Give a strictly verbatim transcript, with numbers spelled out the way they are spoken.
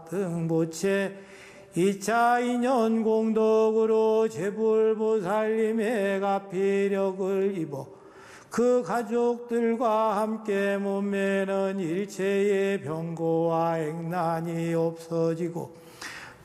등보채 이차 인연 공덕으로 제불보살님의 가피력을 입어 그 가족들과 함께 몸매는 일체의 병고와 액난이 없어지고